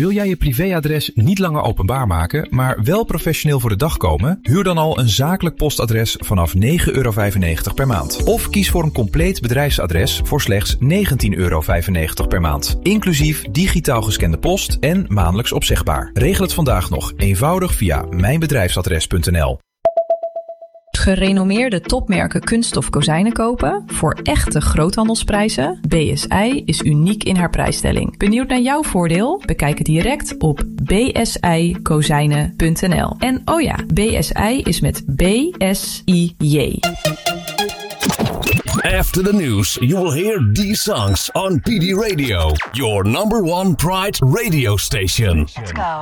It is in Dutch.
Wil jij je privéadres niet langer openbaar maken, maar wel professioneel voor de dag komen? Huur dan al een zakelijk postadres vanaf €9,95 per maand. Of kies voor een compleet bedrijfsadres voor slechts €19,95 per maand. Inclusief digitaal gescande post en maandelijks opzegbaar. Regel het vandaag nog eenvoudig via mijnbedrijfsadres.nl. Gerenommeerde topmerken kunststof kozijnen kopen voor echte groothandelsprijzen? BSI is uniek in haar prijsstelling. Benieuwd naar jouw voordeel? Bekijk het direct op bsikozijnen.nl. En oh ja, BSI is met BSIJ. After the news, you will hear these songs on PD Radio, your number one Pride radio station. Let's go.